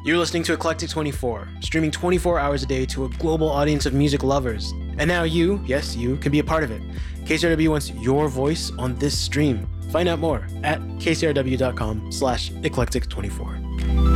You're listening to Eclectic 24, streaming 24 hours a day to a global audience of music lovers. And now you, yes, you, can be a part of it. KCRW wants your voice on this stream. Find out more at kcrw.com/eclectic24.